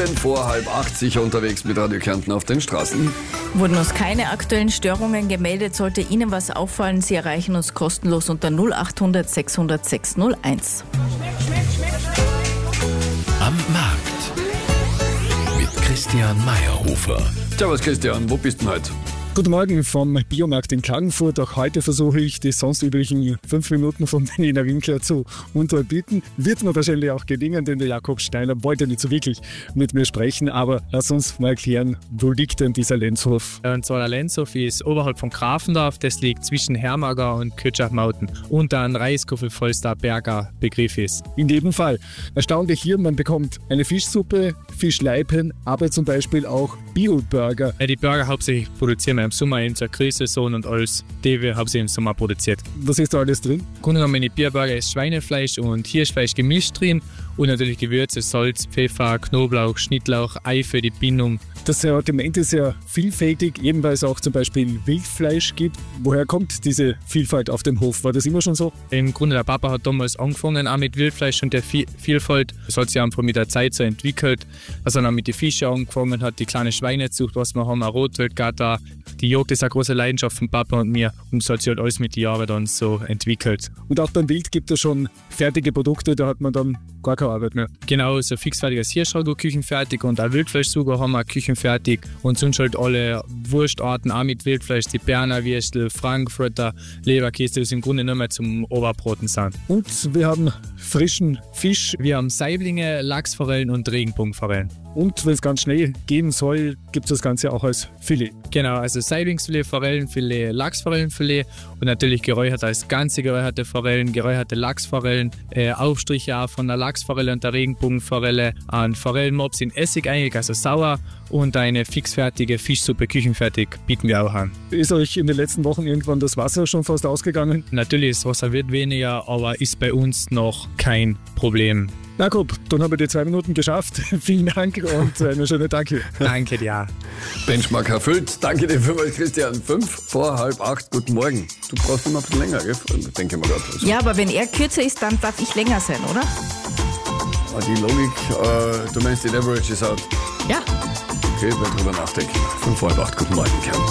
vor 7:30 sicher unterwegs mit Radio Kärnten auf den Straßen. Wurden uns keine aktuellen Störungen gemeldet, sollte Ihnen was auffallen, Sie erreichen uns kostenlos unter 0800 600 601. Am Markt mit Christian Meyerhofer. Servus Christian, wo bist du denn heute? Guten Morgen vom Biomarkt in Klagenfurt. Auch heute versuche ich, die sonst üblichen 5 Minuten von Nina Winkler zu unterbieten. Wird mir wahrscheinlich auch gelingen, denn der Jakob Steiner wollte nicht so wirklich mit mir sprechen. Aber lass uns mal erklären, wo liegt denn dieser Lenzhof? Und zwar der Lenzhof ist oberhalb von Grafendorf. Das liegt zwischen Hermager und Kötschachmauten. Und dann Reiskofel-Volster-Berger Begriff ist. In jedem Fall. Erstaunlich hier, man bekommt eine Fischsuppe, Fischleipen, aber zum Beispiel auch Bio-Burger. Die Burger hauptsächlich produzieren wir im Sommer in zur Grillsaison und alles, die wir hauptsächlich im Sommer produziert. Was ist da alles drin? Im Grunde genommen in die Bierburger ist Schweinefleisch und Hirschfleisch gemischt drin und natürlich Gewürze, Salz, Pfeffer, Knoblauch, Schnittlauch, Ei für die Bindung. Das Sortiment ist ja vielfältig, eben weil es auch zum Beispiel Wildfleisch gibt. Woher kommt diese Vielfalt auf dem Hof? War das immer schon so? Im Grunde, der Papa hat damals angefangen auch mit Wildfleisch und der Vielfalt. Das hat sich einfach mit der Zeit so entwickelt. Also dann mit den Fischen angefangen hat, die kleine Schweinezucht, was wir haben, ein Rotwildgatter. Die Jagd ist eine große Leidenschaft von Papa und mir und so hat sich halt alles mit den Jahren dann so entwickelt. Und auch beim Wild gibt es schon fertige Produkte, da hat man dann gar keine Arbeit mehr. Genau, so fixfertiges Hirschragout küchenfertig und auch Wildfleischsuger haben wir küchenfertig und sonst halt alle Wurstarten auch mit Wildfleisch, die Berner Würstel, Frankfurter, Leberkäse, das im Grunde nicht mehr zum Oberbraten sind. Und wir haben frischen Fisch. Wir haben Saiblinge, Lachsforellen und Regenbogenforellen. Und wenn es ganz schnell gehen soll, gibt es das Ganze auch als Filet. Genau, also Saiblingsfilet, Forellenfilet, Lachsforellenfilet und natürlich geräuchert als ganze geräucherte Forellen, geräucherte Lachsforellen, Aufstriche auch von der Lachsforelle und der Regenbogenforelle, ein Forellenmops in Essig eingelegt, also sauer und eine fixfertige Fischsuppe küchenfertig bieten wir auch an. Ist euch in den letzten Wochen irgendwann das Wasser schon fast ausgegangen? Natürlich, das Wasser wird weniger, aber ist bei uns noch kein Problem. Jakob, dann haben wir die 2 Minuten geschafft. Vielen Dank und einen schönen Tag hier. Danke dir. Benchmark erfüllt. Danke dir vielmals, Christian. 5 vor 7:30. Guten Morgen. Du brauchst noch mal ein bisschen länger, gell? Denke mal gerade. Ja, aber wenn er kürzer ist, dann darf ich länger sein, oder? Die Logik, du meinst, die Average ist out. Ja. Okay, wir drüber nachdenken. 5 vor 7:30. Guten Morgen, Kärnten.